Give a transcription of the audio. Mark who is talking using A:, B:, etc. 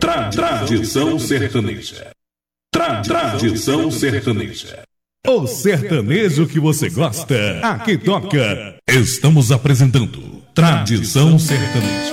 A: Tradição sertaneja. Tradição sertaneja.
B: O sertanejo que você gosta, aqui toca. Estamos apresentando Tradição Sertaneja.